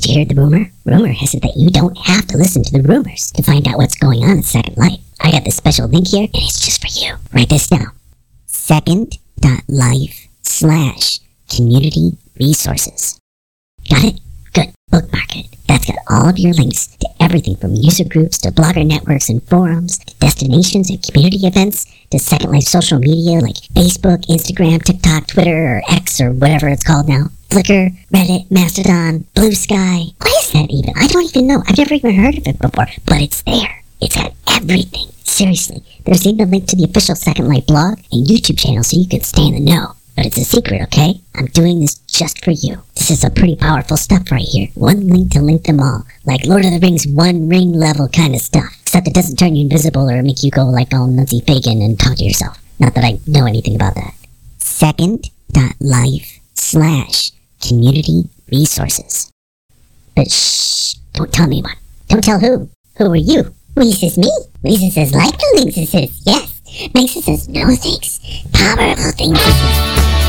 Did you hear the rumor? Rumor has it that you don't have to listen to the rumors to find out what's going on at Second Life. I got this special link here, and it's just for you. Write this down. Second.life/community resources. Got it? Good. Bookmark it. That's got all of your links to everything from user groups to blogger networks and forums, to destinations and community events, to Second Life social media like Facebook, Instagram, TikTok, Twitter, or X, or whatever it's called now. Flickr, Reddit, Mastodon, Blue Sky. What is that even? I don't even know. I've never even heard of it before, but it's there. It's got everything. Seriously. There's even a link to the official Second Life blog and YouTube channel so you can stay in the know. But it's a secret, okay? I'm doing this just for you. This is some pretty powerful stuff right here. One link to link them all. Like Lord of the Rings One Ring level kind of stuff. Except it doesn't turn you invisible or make you go like all Nancy Fagan and talk to yourself. Not that I know anything about that. Second.life/community resources. But shh, don't tell anyone. Don't tell who. Who are you? Reese's me. Reese's says like the links, yes. Makes it says no thanks. Powerful things.